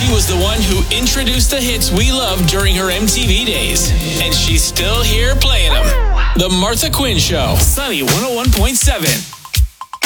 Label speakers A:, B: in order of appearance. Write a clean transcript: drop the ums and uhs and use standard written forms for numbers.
A: She was the one who introduced the hits we loved during her MTV days. And she's still here playing them. The Martha Quinn Show. Sunny 101.7.